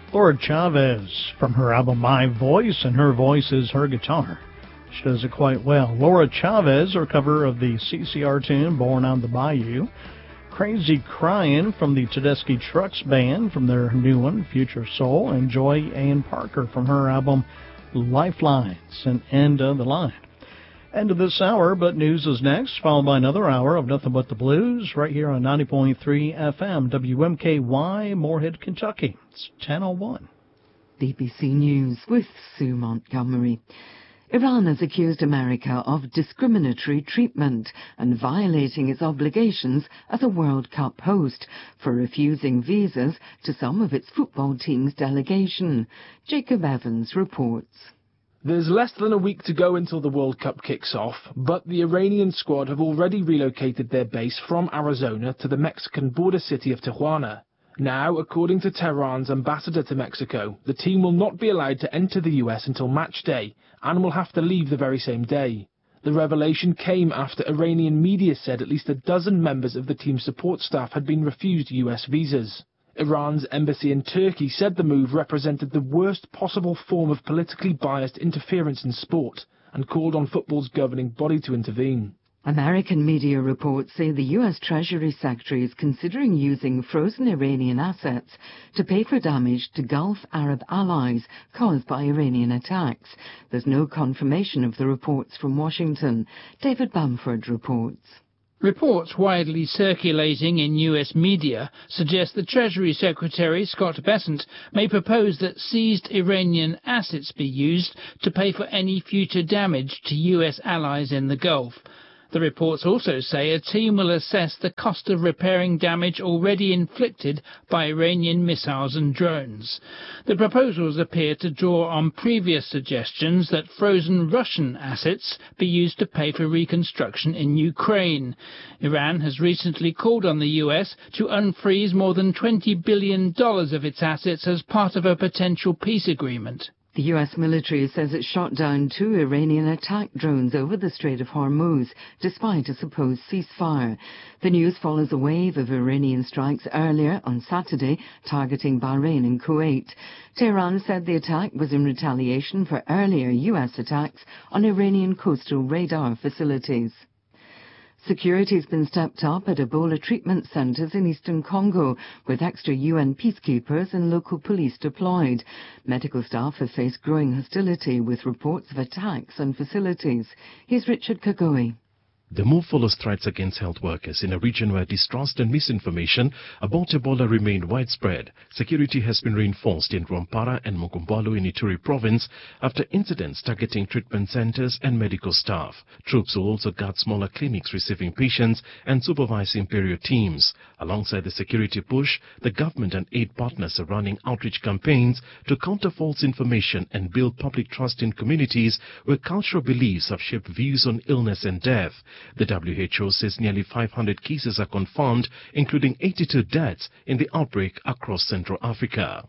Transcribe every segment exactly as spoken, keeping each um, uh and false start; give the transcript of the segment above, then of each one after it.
Laura Chavez from her album My Voice, and her voice is her guitar. She does it quite well. Laura Chavez, her cover of the C C R tune Born on the Bayou. Crazy Crying from the Tedeschi Trucks Band from their new one, Future Soul. And Joy Ann Parker from her album Lifelines, and End of the Line. End of this hour, but news is next, followed by another hour of Nothing But the Blues right here on ninety point three F M, W M K Y, Moorhead, Kentucky. It's ten oh one. B B C News with Sue Montgomery. Iran has accused America of discriminatory treatment and violating its obligations as a World Cup host for refusing visas to some of its football team's delegation. Jacob Evans reports. There's less than a week to go until the World Cup kicks off, but the Iranian squad have already relocated their base from Arizona to the Mexican border city of Tijuana. Now, according to Tehran's ambassador to Mexico, the team will not be allowed to enter the U S until match day and will have to leave the very same day. The revelation came after Iranian media said at least a dozen members of the team's support staff had been refused U S visas. Iran's embassy in Turkey said the move represented the worst possible form of politically biased interference in sport and called on football's governing body to intervene. American media reports say the U S Treasury Secretary is considering using frozen Iranian assets to pay for damage to Gulf Arab allies caused by Iranian attacks. There's no confirmation of the reports from Washington. David Bamford reports. Reports widely circulating in U S media suggest the Treasury Secretary, Scott Bessent, may propose that seized Iranian assets be used to pay for any future damage to U S allies in the Gulf. The reports also say a team will assess the cost of repairing damage already inflicted by Iranian missiles and drones. The proposals appear to draw on previous suggestions that frozen Russian assets be used to pay for reconstruction in Ukraine. Iran has recently called on the U S to unfreeze more than twenty billion dollars of its assets as part of a potential peace agreement. The U S military says it shot down two Iranian attack drones over the Strait of Hormuz, despite a supposed ceasefire. The news follows a wave of Iranian strikes earlier on Saturday, targeting Bahrain and Kuwait. Tehran said the attack was in retaliation for earlier U S attacks on Iranian coastal radar facilities. Security has been stepped up at Ebola treatment centres in eastern Congo, with extra U N peacekeepers and local police deployed. Medical staff have faced growing hostility with reports of attacks on facilities. Here's Richard Kagoe. The move follows threats against health workers in a region where distrust and misinformation about Ebola remain widespread. Security has been reinforced in Rwampara and Mugumbalu in Ituri province after incidents targeting treatment centers and medical staff. Troops will also guard smaller clinics receiving patients and supervise imperial teams. Alongside the security push, the government and aid partners are running outreach campaigns to counter false information and build public trust in communities where cultural beliefs have shaped views on illness and death. The W H O says nearly five hundred cases are confirmed, including eighty-two deaths in the outbreak across Central Africa.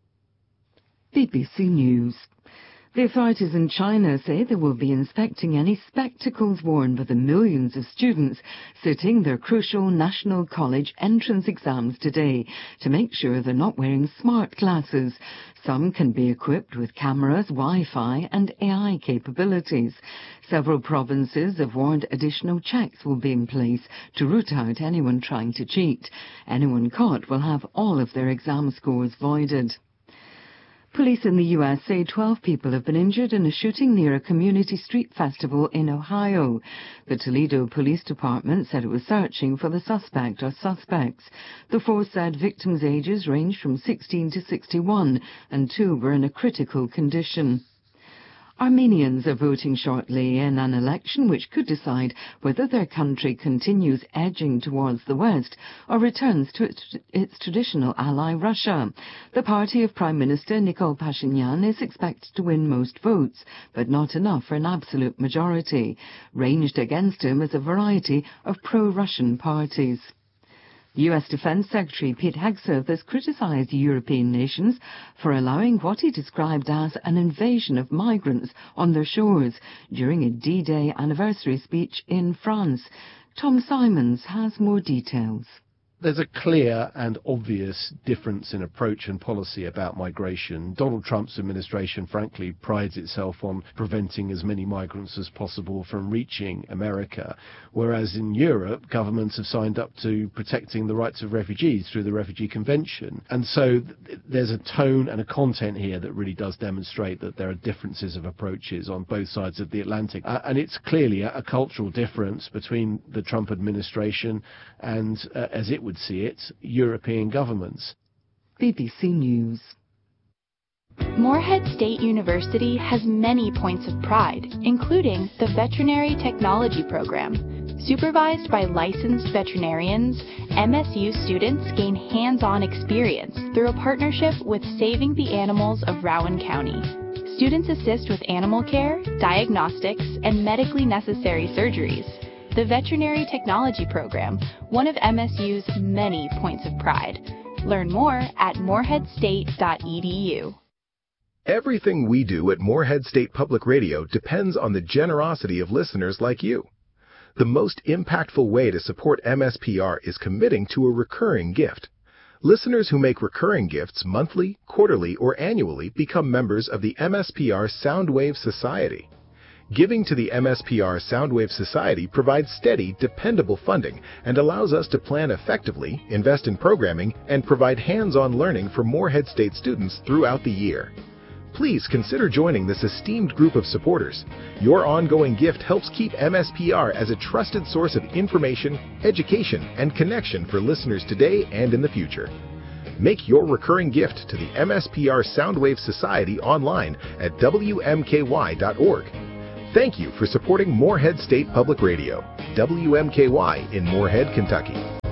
B B C News. The authorities in China say they will be inspecting any spectacles worn by the millions of students sitting their crucial National College entrance exams today to make sure they're not wearing smart glasses. Some can be equipped with cameras, Wi-Fi and A I capabilities. Several provinces have warned additional checks will be in place to root out anyone trying to cheat. Anyone caught will have all of their exam scores voided. Police in the U S say twelve people have been injured in a shooting near a community street festival in Ohio. The Toledo Police Department said it was searching for the suspect or suspects. The force said victims' ages ranged from sixteen to sixty-one, and two were in a critical condition. Armenians are voting shortly in an election which could decide whether their country continues edging towards the West or returns to its, its traditional ally Russia. The party of Prime Minister Nikol Pashinyan is expected to win most votes, but not enough for an absolute majority. Ranged against him is a variety of pro-Russian parties. U S Defense Secretary Pete Hegseth has criticized European nations for allowing what he described as an invasion of migrants on their shores during a D-Day anniversary speech in France. Tom Simons has more details. There's a clear and obvious difference in approach and policy about migration. Donald Trump's administration, frankly, prides itself on preventing as many migrants as possible from reaching America, whereas in Europe, governments have signed up to protecting the rights of refugees through the Refugee Convention. And so th- there's a tone and a content here that really does demonstrate that there are differences of approaches on both sides of the Atlantic. Uh, and it's clearly a, a cultural difference between the Trump administration and, uh, as it would see it, European governments. B B C News. Moorhead State University has many points of pride, including the Veterinary Technology Program. Supervised by licensed veterinarians, M S U students gain hands-on experience through a partnership with Saving the Animals of Rowan County. Students assist with animal care, diagnostics, and medically necessary surgeries. The Veterinary Technology Program, one of M S U's many points of pride. Learn more at moorhead state dot e d u. Everything we do at Moorhead State Public Radio depends on the generosity of listeners like you. The most impactful way to support M S P R is committing to a recurring gift. Listeners who make recurring gifts monthly, quarterly, or annually become members of the M S P R Soundwave Society. Giving to the M S P R Soundwave Society provides steady, dependable funding and allows us to plan effectively, invest in programming, and provide hands-on learning for Moorhead State students throughout the year. Please consider joining this esteemed group of supporters. Your ongoing gift helps keep M S P R as a trusted source of information, education, and connection for listeners today and in the future. Make your recurring gift to the M S P R Soundwave Society online at w m k y dot org. Thank you for supporting Moorhead State Public Radio, W M K Y in Moorhead, Kentucky.